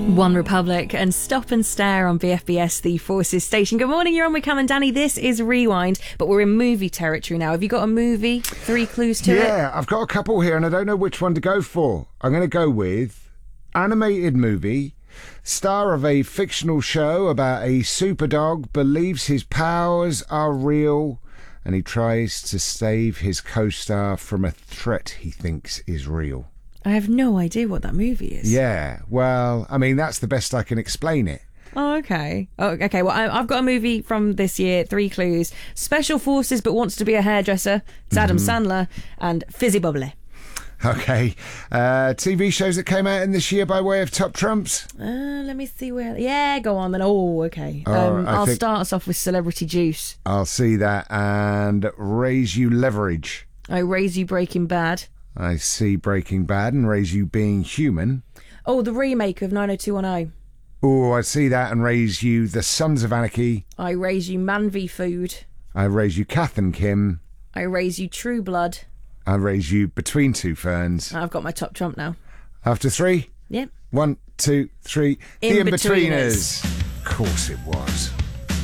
One Republic and Stop and Stare on BFBS, the Forces station. Good morning, you're on with Cam and Danny. This is Rewind, but we're in movie territory now. Have you got a movie? 3 clues to it? Yeah, I've got a couple here and I don't know which one to go for. I'm going to go with animated movie, star of a fictional show about a super dog, believes his powers are real, and he tries to save his co-star from a threat he thinks is real. I have no idea what that movie is. Yeah, well, I mean, that's the best I can explain it. Oh, okay. Well, I've got a movie from this year, 3 clues. Special Forces but wants to be a hairdresser. It's Adam Sandler and Fizzy Bubbly. Okay. TV shows that came out in this year by way of top trumps? Let me see where... Yeah, go on then. Oh, okay. I'll start us off with Celebrity Juice. I'll see that. And Raise You Leverage. I Raise You Breaking Bad. I see Breaking Bad and Raise You Being Human. Oh, the remake of 90210. Oh, I see that and Raise You The Sons of Anarchy. I Raise You Man v Food. I Raise You Kath and Kim. I Raise You True Blood. I Raise You Between Two Ferns. I've got my top trump now. After 3? Yep. 1, 2, 3. The In-Betweeners. In-Betweeners. Of course it was.